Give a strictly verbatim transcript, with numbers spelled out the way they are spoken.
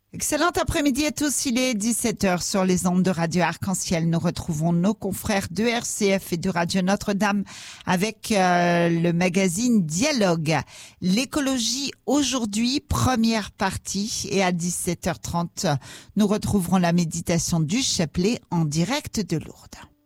Excellent après-midi à tous, il est dix-sept heures sur les ondes de Radio Arc-en-Ciel. Nous retrouvons nos confrères de R C F et de Radio Notre-Dame avec euh, le magazine Dialogue. L'écologie aujourd'hui, première partie, et à dix-sept heures trente, nous retrouverons la méditation du chapelet en direct de Lourdes.